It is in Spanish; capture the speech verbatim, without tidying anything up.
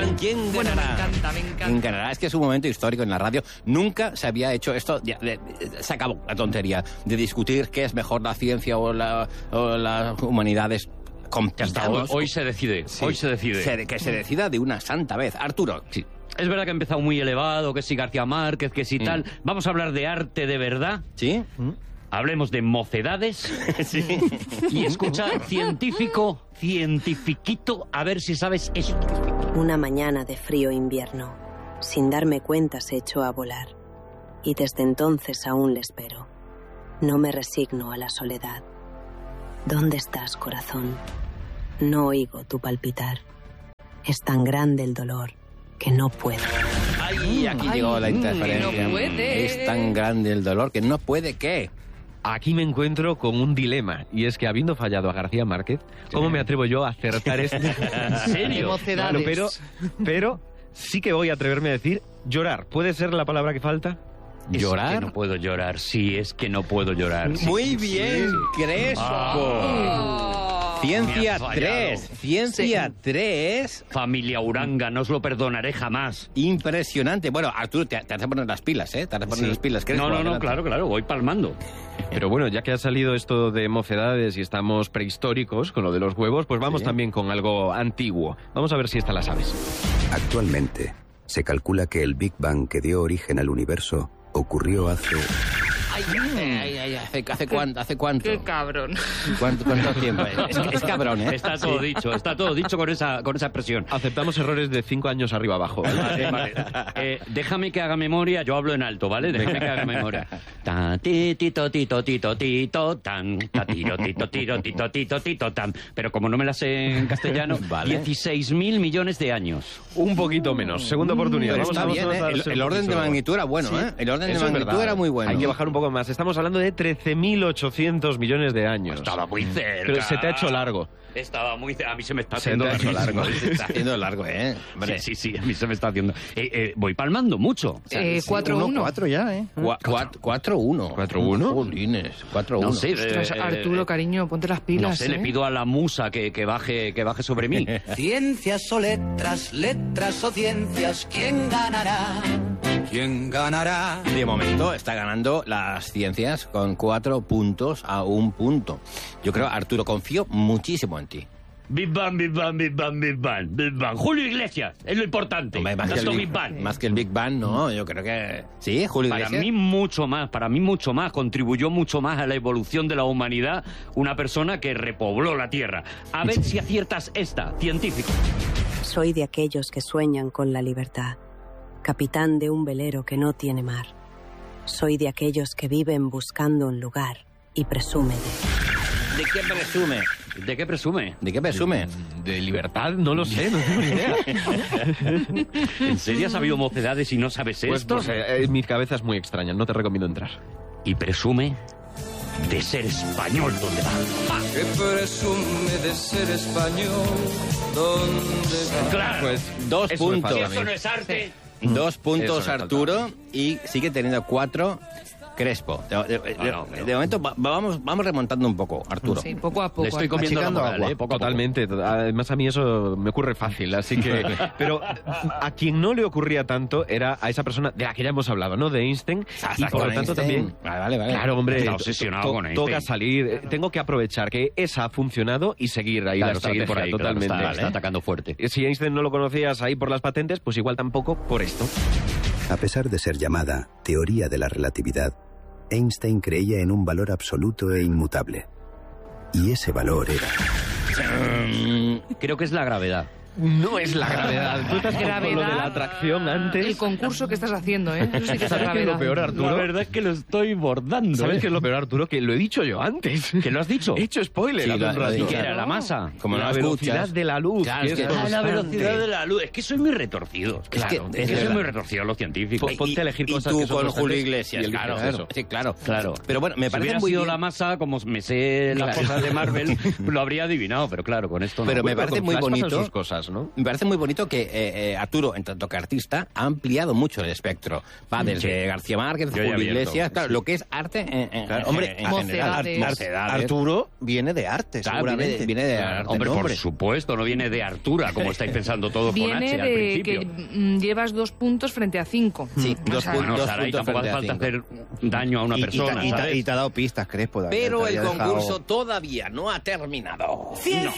¿Quién Bueno, ganará? me encanta, me encanta. ¿Quién ganará? Es que es un momento histórico en la radio. Nunca se había hecho esto. Ya, de, se acabó la tontería de discutir qué es mejor, la ciencia o, la, o las humanidades. Ya está, hoy, hoy se decide, Sí. hoy se decide. Se- que se decida de una santa vez. Arturo. Sí. Es verdad que ha empezado muy elevado, que si García Márquez, que si Mm. tal. Vamos a hablar de arte de verdad. ¿Sí? Hablemos de mocedades. Sí. Y escucha, científico, cientifiquito, a ver si sabes esto. Una mañana de frío invierno, sin darme cuenta se echó a volar. Y desde entonces aún le espero. No me resigno a la soledad. ¿Dónde estás, corazón? No oigo tu palpitar. Es tan grande el dolor que no puedo. Ay, aquí Ay, llegó la mm, interferencia. no puede. Es tan grande el dolor que no puede qué. Aquí me encuentro con un dilema, y es que habiendo fallado a García Márquez, ¿cómo me atrevo yo a acertar esto? ¿En serio? Mocedades. Claro, pero, pero sí que voy a atreverme a decir llorar. ¿Puede ser la palabra que falta? Es ¿Llorar? que no puedo llorar, sí, es que no puedo llorar. Muy bien, Crespo. Ah. Ciencia Me has fallado. tres. Ciencia tres. Familia Uranga, no os lo perdonaré jamás. Impresionante. Bueno, Arturo, te, te has de poner las pilas, ¿eh? Te has de poner Sí. las pilas. Crespo, No, no, no, adelante. claro, claro, voy palmando. Pero bueno, ya que ha salido esto de mocedades y estamos prehistóricos con lo de los huevos, pues vamos Sí. también con algo antiguo. Vamos a ver si esta la sabes. Actualmente, se calcula que el Big Bang que dio origen al universo ocurrió hace... Ay, ay, ay, ay, ¿hace, hace cuánto? ¿Hace cuánto? Qué cabrón. ¿Cuánto, cuánto tiempo? Es, es cabrón, ¿eh? Está todo dicho, está todo dicho con esa, con esa expresión. Aceptamos errores de cinco años arriba abajo. Vale, vale. Eh, déjame que haga memoria, yo hablo en alto, ¿vale? Déjame que haga memoria. Ta, ti, tito, tito, tito, tito, tan, ta, tiro, tito, tiro, tito, tito, tito, tan. Pero como no me la sé en castellano, Vale. dieciséis mil millones de años. Un poquito menos. Segunda oportunidad. Pero Vamos está a- bien, vamos ¿eh? a El, darse el un orden de poquito. magnitud era bueno, ¿eh? El orden de Eso es magnitud verdad. era muy bueno. Hay que bajar un poco más. Estamos hablando de trece mil ochocientos millones de años. Estaba muy cerca. Pero se te ha hecho largo. Estaba muy cerca. A mí se me está Se haciendo te ha hecho larguísimo. largo. Se está haciendo largo, ¿eh? Hombre. Sí, sí, sí, a mí se me está haciendo. Eh, eh, voy palmando mucho. Eh, cuatro uno. cuatro ya, ¿eh? cuatro uno. ¿cuatro uno? Jolines, cuatro uno. No sé, Ostras, eh, Arturo, eh, cariño, ponte las No pilas. sé, ¿eh? le pido a la musa que, que baje que baje sobre mí. Ciencias o letras, letras o ciencias, ¿quién ganará? ¿Quién ganará? De momento está ganando las ciencias con cuatro puntos a un punto. Yo creo, Arturo, confío muchísimo en ti. Big Bang, Big Bang, Big Bang, Big Bang, Big Bang. Julio Iglesias, es lo importante. Hombre, más, que That's el the Big, Big Bang. más que el Big Bang, no, yo creo que... Sí, Julio Para Iglesias. mí mucho más, para mí mucho más. Contribuyó mucho más a la evolución de la humanidad una persona que repobló la Tierra. A ver si aciertas esta, científico. Soy de aquellos que sueñan con la libertad, capitán de un velero que no tiene mar. Soy de aquellos que viven buscando un lugar y presume de... ¿De qué presume? ¿De qué presume? ¿De qué presume? De libertad, no lo sé, no tengo ni idea. ¿En serio has habido mocedades y no sabes Pues, esto? pues, eh, eh, mi cabeza es muy extraña, no te recomiendo entrar. Y presume de ser español, ¿dónde va? Que presume de ser español, ¿dónde va? Claro, Pues Dos eso me puntos. falta a eso mí. no es arte. Dos puntos Eso me Arturo y sigue teniendo cuatro Crespo. De, de- de- No, no, no. de momento va- vamos, vamos remontando un poco, Arturo. Sí, poco a poco. Le estoy comiendo la Achicando moral, agua. ¿eh? Poco a poco. Totalmente, to- además a mí eso me ocurre fácil, así que... Pero a quien no le ocurría tanto era a esa persona de la que ya hemos hablado, ¿no? De Einstein, Ah, y por con lo tanto Einstein. también... Vale, vale, vale. Claro, hombre, Está to- obsesionado to- con Einstein. toca salir, eh, tengo que aprovechar que esa ha funcionado y seguir ahí Claro, la seguir por ahí, estrategia, claro, totalmente. está, está atacando fuerte. Si Einstein no lo conocías ahí por las patentes, pues igual tampoco por esto. A pesar de ser llamada teoría de la relatividad, Einstein creía en un valor absoluto e inmutable. Y ese valor era... Creo que es la gravedad. No es la gravedad. Tú estás con Gravedad. lo de la atracción antes. El concurso que estás haciendo, ¿eh? Eso sí que es ¿Sabes qué es gravedad. lo peor, Arturo? La verdad es que lo estoy bordando. ¿Sabes ¿eh? qué es lo peor, Arturo? Que lo he dicho yo antes. ¿Que lo has dicho? He hecho spoiler Sí, hace lo- un lo he rato. dicho. ¿Qué era? ¿La masa? Como no la lo velocidad escuchas. de la luz. Claro, que es que- es Ah, la constante. velocidad de la luz. Es que soy muy retorcido. Claro, es es que soy verdad. muy retorcido a los científicos. Po- ponte a elegir y cosas tú que son con constantes Julio y Iglesias, eliges claro, eso. sí, claro. Claro. Pero bueno, me si parece hubiera muy sido bien. la masa, como me sé las Claro. cosas de Marvel, lo habría adivinado, pero claro, con esto no. Pero me Bueno, parece con muy Flash pasan bonito. sus cosas. ¿no? Me parece muy bonito que eh, eh, Arturo, en tanto que artista, ha ampliado mucho el espectro. Va desde Sí. García Márquez, Yo ya he Julio abierto. Iglesias, claro, lo que es arte en, en, Claro, en- hombre, en Mocedades. general. Ar- Mocedades. Arturo viene de arte, Claro, seguramente. viene, viene de arte. Hombre, ¿no? por hombre. supuesto, no viene de Artura, como estáis pensando todos con Viene H al de principio. que mm, llevas dos puntos frente a cinco. Sí, O dos sea, puntos. Bueno, Saray, puntos tampoco hace frente falta a hacer daño a una Y- y, persona, te- y te- ¿sabes? y te ha dado pistas, Crespo. de- Pero te el había concurso dejado- todavía no ha terminado. Ciencia